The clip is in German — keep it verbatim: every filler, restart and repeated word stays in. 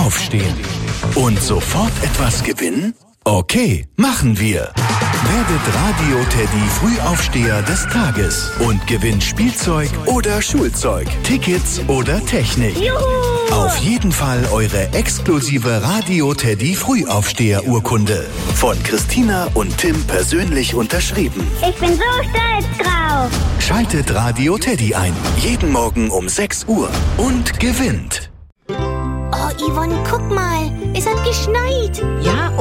aufstehen. Und sofort etwas gewinnen? Okay, machen wir. Werdet Radio Teddy Frühaufsteher des Tages und gewinnt Spielzeug oder Schulzeug, Tickets oder Technik. Juhu! Auf jeden Fall eure exklusive Radio Teddy Frühaufsteher-Urkunde. Von Christina und Tim persönlich unterschrieben. Ich bin so stolz drauf. Schaltet Radio Teddy ein. Jeden Morgen um sechs Uhr. Und gewinnt. Oh, Yvonne, guck mal. Es hat geschneit. Ja,